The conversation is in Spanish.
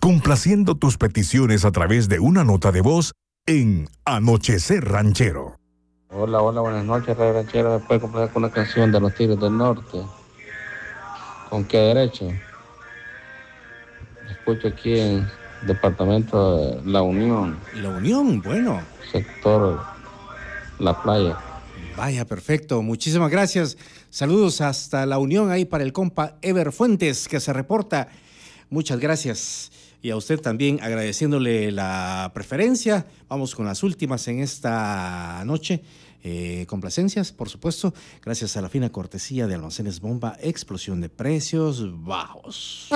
complaciendo tus peticiones a través de una nota de voz en Anochecer Ranchero. Hola, buenas noches, Radio Ranchero. ¿Me puede complacer con una canción de los Tigres del Norte? ¿Con qué derecho? Escucho aquí en departamento de La Unión. La Unión, bueno. Sector La Playa. Vaya, perfecto. Muchísimas gracias. Saludos hasta La Unión ahí para el compa Ever Fuentes que se reporta. Muchas gracias. Y a usted también agradeciéndole la preferencia. Vamos con las últimas en esta noche. Complacencias, por supuesto. Gracias a la fina cortesía de Almacenes Bomba, explosión de precios bajos.